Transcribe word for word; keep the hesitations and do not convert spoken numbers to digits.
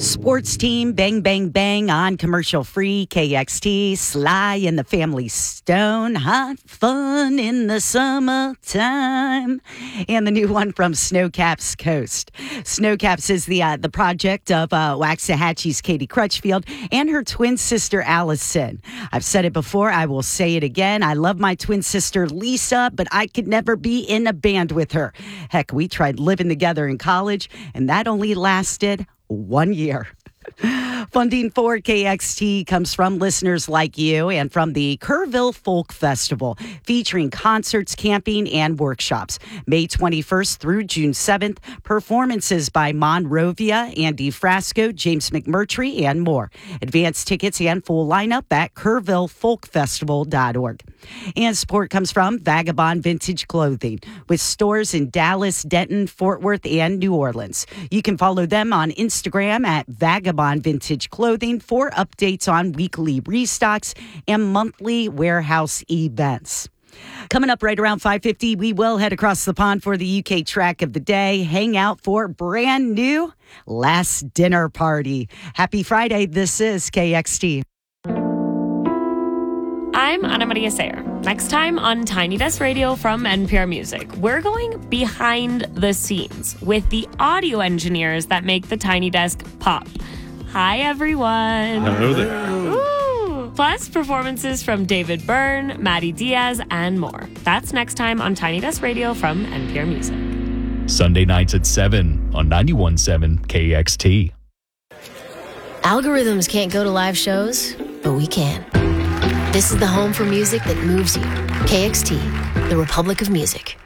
Sports team, bang, bang, bang on commercial free K X T, Sly and the Family Stone, hot fun in the summertime. And the new one from Snowcaps Coast. Snowcaps is the uh, the project of uh, Waxahachie's Katie Crutchfield and her twin sister Allison. I've said it before, I will say it again. I love my twin sister Lisa, but I could never be in a band with her. Heck, we tried living together in college, and that only lasted one year. Funding for K X T comes from listeners like you and from the Kerrville Folk Festival, featuring concerts, camping, and workshops. May twenty-first through June seventh, performances by Monrovia, Andy Frasco, James McMurtry, and more. Advance tickets and full lineup at kerrville folk festival dot org. And support comes from Vagabond Vintage Clothing, with stores in Dallas, Denton, Fort Worth, and New Orleans. You can follow them on Instagram at Vagabond Vintage Clothing for updates on weekly restocks and monthly warehouse events. Coming up right around five fifty, we will head across the pond for the U K track of the day, hang out for brand new Last Dinner Party. Happy Friday. This is K X T. I'm Ana Maria Sayer. Next time on Tiny Desk Radio from N P R Music, we're going behind the scenes with the audio engineers that make the Tiny Desk pop. Hi, everyone. Hello there. Ooh. Plus, performances from David Byrne, Maddie Diaz, and more. That's next time on Tiny Desk Radio from N P R Music. Sunday nights at seven on ninety-one point seven K X T. Algorithms can't go to live shows, but we can. This is the home for music that moves you. K X T, the Republic of Music.